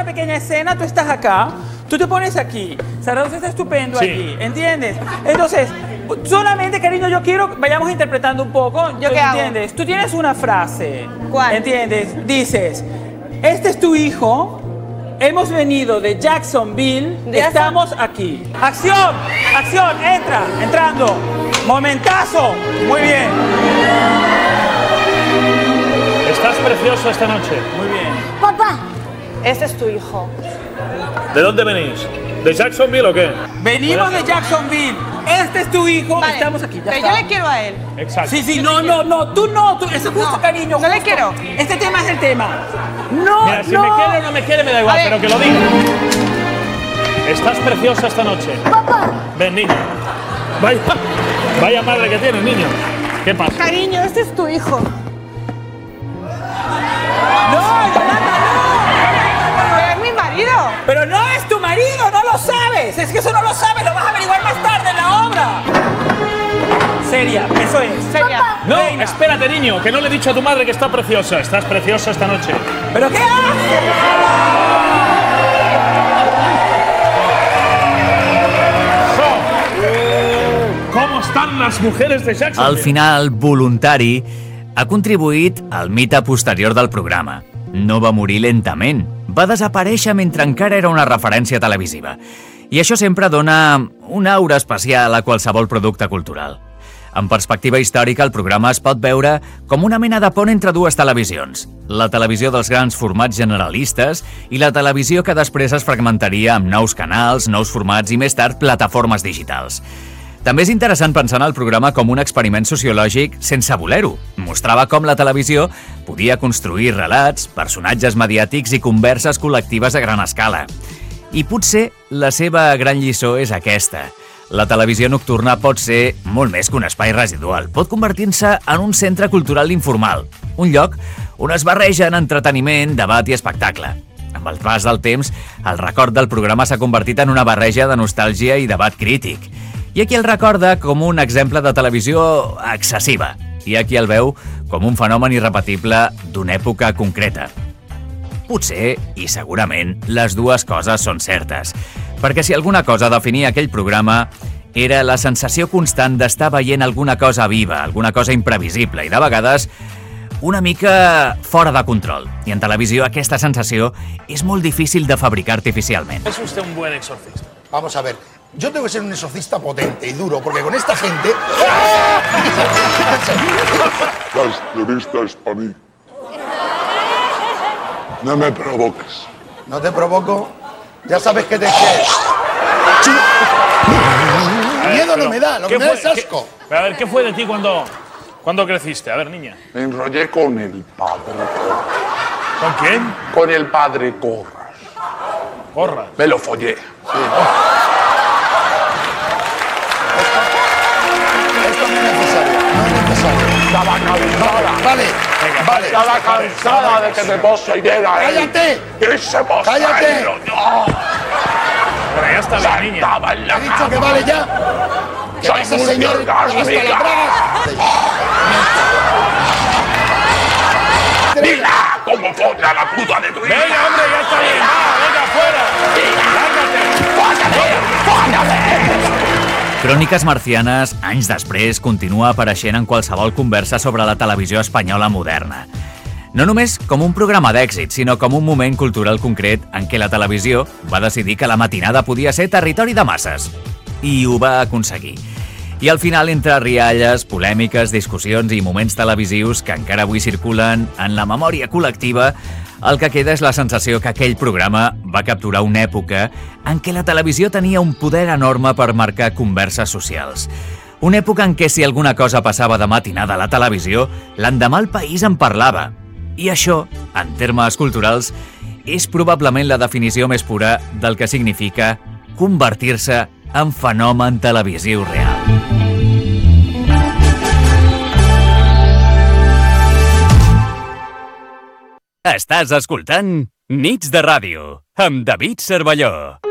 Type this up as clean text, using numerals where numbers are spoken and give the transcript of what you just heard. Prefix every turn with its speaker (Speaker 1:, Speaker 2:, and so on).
Speaker 1: una pequeña escena, tú estás acá, tú te pones aquí, Zaragoza está estupendo aquí, ¿entiendes? Entonces, solamente, cariño, yo quiero que vayamos interpretando un poco.
Speaker 2: ¿Yo qué hago?
Speaker 1: ¿Entiendes? Tú tienes una frase.
Speaker 2: ¿Cuál?
Speaker 1: ¿Entiendes? Dices, este es tu hijo, hemos venido de Jacksonville, estamos aquí. ¡Acción! ¡Acción! Entrando. Momentazo. Muy bien.
Speaker 3: Estás precioso esta noche.
Speaker 1: Muy bien.
Speaker 4: Papá.
Speaker 2: Este es tu hijo.
Speaker 3: ¿De dónde venís? ¿De Jacksonville o qué?
Speaker 1: Venimos de Jacksonville. Este es tu hijo,
Speaker 2: Vale,
Speaker 1: estamos aquí. Ya
Speaker 2: pero
Speaker 1: está.
Speaker 2: yo le quiero a él.
Speaker 3: Exacto.
Speaker 1: Sí, no, tú no, eso es justo,
Speaker 2: No,
Speaker 1: cariño.
Speaker 2: no le
Speaker 1: justo.
Speaker 2: quiero.
Speaker 1: Este tema es el tema. No,
Speaker 3: Mira, si
Speaker 1: no.
Speaker 3: me quiere o no me quiere me da igual,
Speaker 2: A ver.
Speaker 3: pero que lo diga. Estás preciosa esta noche.
Speaker 4: Papá.
Speaker 3: Ven, niño. Vaya madre que tienes, niño. ¿Qué pasa?
Speaker 2: Cariño, este es tu hijo.
Speaker 1: No, Yolanda,
Speaker 2: Pero es mi marido.
Speaker 1: no. Pero no es tu marido, no lo sabes. Es que eso no lo sabes, lo vas a averiguar más tarde en la obra. Seria, eso es.
Speaker 2: Seria.
Speaker 3: No,
Speaker 1: Reina.
Speaker 3: espérate, niño, que no le he dicho a tu madre que está preciosa. Estás preciosa esta noche.
Speaker 1: ¿Pero qué haces?
Speaker 3: ¿Cómo están las mujeres de Jacksonville?
Speaker 5: Al final, voluntari, ha contribuït al mite posterior del programa. No va morir lentament. Va desaparèixer mentre encara era una referència televisiva. I això sempre dona una aura especial a qualsevol producte cultural. En perspectiva històrica, el programa es pot veure com una mena de pont entre dues televisions. La televisió dels grans formats generalistes i la televisió que després es fragmentaria amb nous canals, nous formats i més tard plataformes digitals. També és interessant pensar en el programa com un experiment sociològic sense voler-ho. Mostrava com la televisió podia construir relats, personatges mediàtics i converses col·lectives a gran escala. I potser la seva gran lliçó és aquesta. La televisió nocturna pot ser molt més que un espai residual. Pot convertir-se en un centre cultural informal, un lloc on es barregen entreteniment, debat i espectacle. Amb el pas del temps, el record del programa s'ha convertit en una barreja de nostàlgia i debat crític. Hi ha qui el recorda com un exemple de televisió excessiva. Hi ha qui el veu com un fenomen irrepetible d'una època concreta. Potser, i segurament, les dues coses són certes. Perquè si alguna cosa definia aquell programa era la sensació constant d'estar veient alguna cosa viva, alguna cosa imprevisible i, de vegades, una mica fora de control. I en televisió aquesta sensació és molt difícil de fabricar artificialment.
Speaker 3: Es usted un buen exorcista.
Speaker 6: Vamos a ver. Yo tengo que ser un exorcista potente y duro, porque con esta gente...
Speaker 7: La extremista es para mí. No me provoques.
Speaker 6: No te provoco. Ya sabes que te... Miedo no me da, lo que me da es asco.
Speaker 3: A ver, ¿qué fue de ti cuando creciste? A ver, niña.
Speaker 7: Me enrollé con el padre Corras.
Speaker 3: ¿Con quién?
Speaker 7: Con el padre Corras.
Speaker 3: Corra.
Speaker 7: Me lo follé.
Speaker 6: Esto no es necesario, no es necesario.
Speaker 7: Estaba cansada.
Speaker 6: Vale, vale.
Speaker 7: Estaba cansada de que me poseyera él.
Speaker 6: ¡Cállate!
Speaker 7: ¡Y se poseerlo!
Speaker 6: ¡Cállate!
Speaker 7: ¡No!
Speaker 3: Pero ya está bien, niña.
Speaker 7: Estaba en la
Speaker 6: He dicho que vale ya. ¿Qué
Speaker 7: Soy
Speaker 6: pasa, señor? Hasta la
Speaker 7: multiorgásmica.
Speaker 6: bragas.
Speaker 7: ¡Mira cómo folla la puta de tu hija!
Speaker 3: Venga, hombre, ya está bien. Va, venga, fuera. Lárgate.
Speaker 5: Cròniques marcianes, anys després, continua apareixent en qualsevol conversa sobre la televisió espanyola moderna. No només com un programa d'èxit, sinó com un moment cultural concret en què la televisió va decidir que la matinada podia ser territori de masses. I ho va aconseguir. I al final, entre rialles, polèmiques, discussions i moments televisius que encara avui circulen en la memòria col·lectiva, el que queda és la sensació que aquell programa va capturar una època en què la televisió tenia un poder enorme per marcar converses socials. Una època en què si alguna cosa passava de matinada a la televisió, l'endemà el país en parlava. I això, en termes culturals, és probablement la definició més pura del que significa convertir-se en fenomen televisiu real. Estàs escoltant Nits de Ràdio amb David Cervelló.